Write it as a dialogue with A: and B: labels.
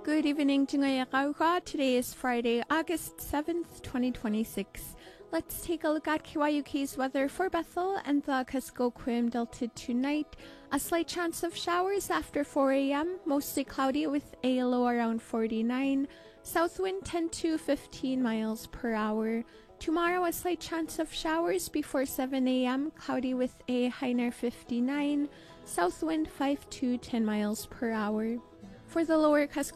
A: Good evening, Jingaya Gauga. Today is Friday, August 7th, 2026. Let's take a look at Kiwayuki's weather for Bethel and the Kuskokwim Delta tonight. A slight chance of showers after 4 a.m., mostly cloudy with a low around 49. South wind 10 to 15 miles per hour. Tomorrow, a slight chance of showers before 7 a.m., cloudy with a high near 59. South wind 5 to 10 miles per hour. For the lower Kuskokwim